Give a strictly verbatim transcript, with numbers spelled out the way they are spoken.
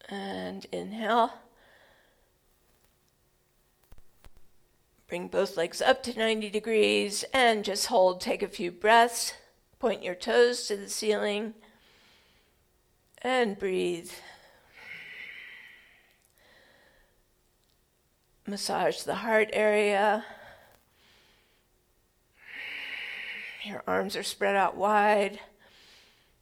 And inhale. Bring both legs up to ninety degrees and just hold. Take a few breaths. Point your toes to the ceiling and breathe. Massage the heart area. Your arms are spread out wide.